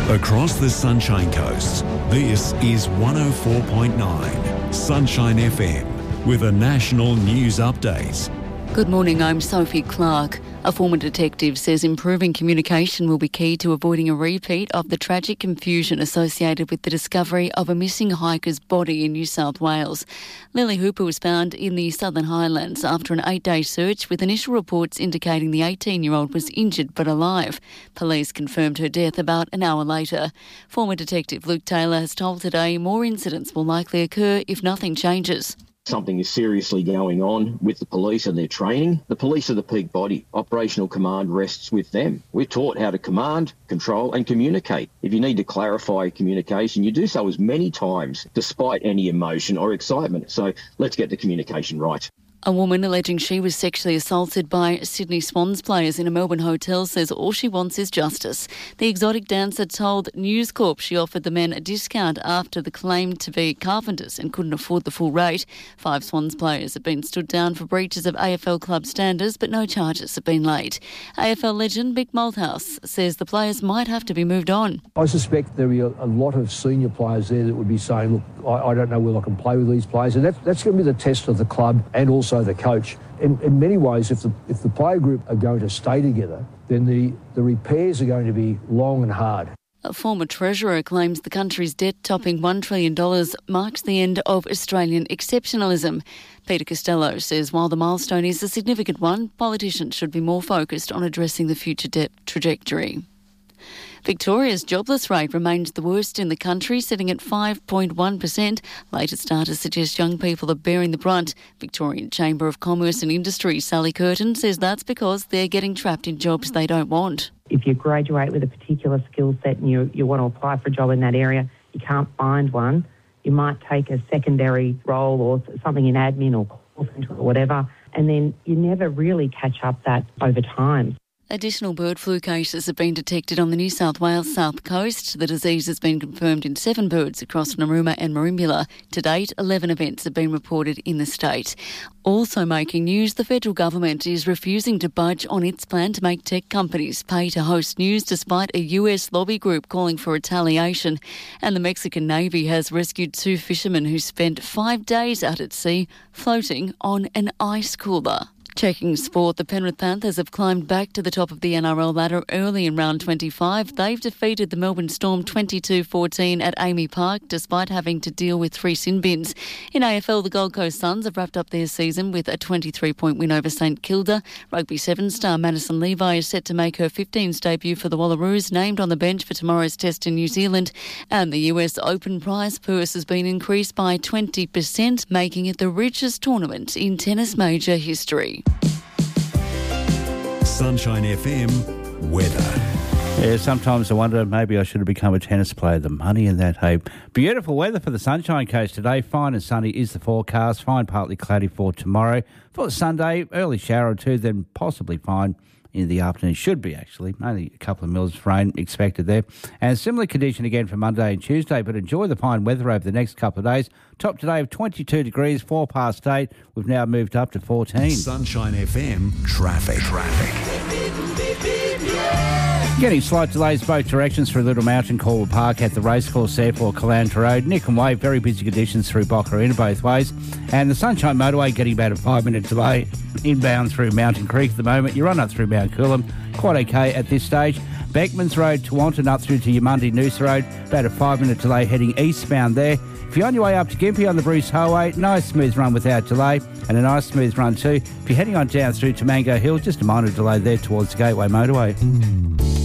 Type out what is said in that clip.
Across the Sunshine Coast, this is 104.9 Sunshine FM with a national news update. Good morning, I'm Sophie Clark. A former detective says improving communication will be key to avoiding a repeat of the tragic confusion associated with the discovery of a missing hiker's body in New South Wales. Lily Hooper was found in the Southern Highlands after an 8-day search, with initial reports indicating the 18-year-old was injured but alive. Police confirmed her death about an hour later. Former Detective Luke Taylor has told Today more incidents will likely occur if nothing changes. Something is seriously going on with the police and their training. The police are the peak body. Operational command rests with them. We're taught how to command, control and communicate. If you need to clarify communication, you do so as many times despite any emotion or excitement. So let's get the communication right. A woman alleging she was sexually assaulted by Sydney Swans players in a Melbourne hotel says all she wants is justice. The exotic dancer told News Corp she offered the men a discount after the claim to be carpenters and couldn't afford the full rate. 5 Swans players have been stood down for breaches of AFL club standards, but no charges have been laid. AFL legend Mick Malthouse says the players might have to be moved on. I suspect there'll be a lot of senior players there that would be saying, look, I don't know whether I can play with these players. And that's going to be the test of the club and also the coach. In many ways, if the player group are going to stay together, then the repairs are going to be long and hard. A former treasurer claims the country's debt topping $1 trillion marks the end of Australian exceptionalism. Peter Costello says while the milestone is a significant one, politicians should be more focused on addressing the future debt trajectory. Victoria's jobless rate remains the worst in the country, sitting at 5.1%. Latest data suggests young people are bearing the brunt. Victorian Chamber of Commerce and Industry Sally Curtin says that's because they're getting trapped in jobs they don't want. If you graduate with a particular skill set and you want to apply for a job in that area, you can't find one. You might take a secondary role or something in admin or call centre or whatever, and then you never really catch up that over time. Additional bird flu cases have been detected on the New South Wales south coast. The disease has been confirmed in 7 birds across Narooma and Merimbula. To date, 11 events have been reported in the state. Also making news, the federal government is refusing to budge on its plan to make tech companies pay to host news despite a US lobby group calling for retaliation. And the Mexican Navy has rescued 2 fishermen who spent 5 days out at sea floating on an ice cooler. Checking sport, the Penrith Panthers have climbed back to the top of the NRL ladder early in round 25. They've defeated the Melbourne Storm 22-14 at Amy Park, despite having to deal with 3 sin bins. In AFL, the Gold Coast Suns have wrapped up their season with a 23-point win over St Kilda. Rugby 7 star Madison Levi is set to make her 15th debut for the Wallaroos, named on the bench for tomorrow's test in New Zealand. And the US Open prize purse has been increased by 20%, making it the richest tournament in tennis major history. Sunshine FM weather. Yeah, sometimes I wonder maybe I should have become a tennis player. The money in that, hey. Beautiful weather for the Sunshine Coast today. Fine and sunny is the forecast. Fine, partly cloudy for tomorrow. For Sunday, early shower or 2, then possibly fine in the afternoon. Should be, actually. Only a couple of mils of rain expected there. And similar condition again for Monday and Tuesday, but enjoy the fine weather over the next couple of days. Top today of 22 degrees, 4 past 8. We've now moved up to 14. Sunshine FM traffic. Getting slight delays both directions through Little Mountain, Corwell Park at the racecourse there for Calandra Road. Nick and Wave, very busy conditions through Boccarina both ways. And the Sunshine Motorway getting about a 5-minute delay inbound through Mountain Creek at the moment. You run up through Mount Coolum, quite okay at this stage. Beckmans Road to Wanton up through to Yamundi Noosa Road, about a 5-minute delay heading eastbound there. If you're on your way up to Gympie on the Bruce Highway, nice smooth run without delay, and a nice smooth run too. If you're heading on down through to Mango Hill, just a minor delay there towards the Gateway Motorway.